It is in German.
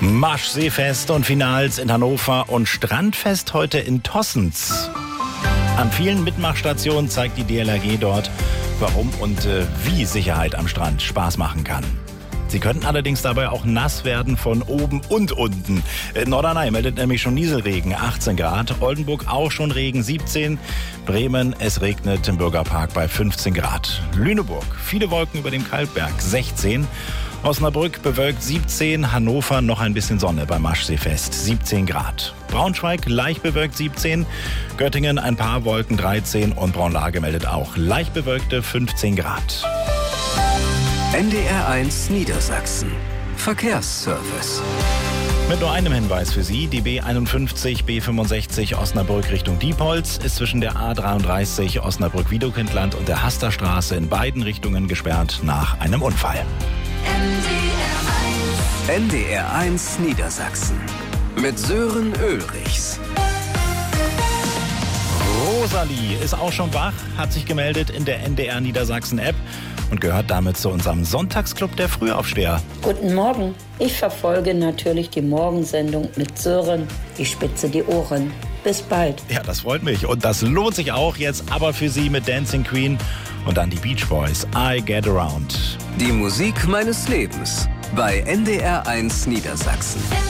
Maschseefest und Finals in Hannover und Strandfest heute in Tossens. An vielen Mitmachstationen zeigt die DLRG dort, warum und wie Sicherheit am Strand Spaß machen kann. Sie könnten allerdings dabei auch nass werden von oben und unten. Norderney meldet nämlich schon Nieselregen, 18 Grad. Oldenburg auch schon Regen, 17. Bremen, es regnet im Bürgerpark bei 15 Grad. Lüneburg, viele Wolken über dem Kaltberg, 16. Osnabrück bewölkt 17, Hannover noch ein bisschen Sonne beim Maschseefest, 17 Grad. Braunschweig leicht bewölkt 17, Göttingen ein paar Wolken 13 und Braunlage meldet auch leicht bewölkte 15 Grad. NDR 1 Niedersachsen. Verkehrsservice. Mit nur einem Hinweis für Sie, die B51, B65 Osnabrück Richtung Diepholz ist zwischen der A33 Osnabrück-Wiedekindland und der Hasterstraße in beiden Richtungen gesperrt nach einem Unfall. NDR 1 Niedersachsen. Mit Sören Ulrichs. Rosalie ist auch schon wach, hat sich gemeldet in der NDR Niedersachsen App und gehört damit zu unserem Sonntagsclub der Frühaufsteher. Guten Morgen. Ich verfolge natürlich die Morgensendung mit Sören. Ich spitze die Ohren. Bis bald. Ja, das freut mich. Und das lohnt sich auch jetzt aber für Sie mit Dancing Queen und dann die Beach Boys. I Get Around. Die Musik meines Lebens bei NDR 1 Niedersachsen.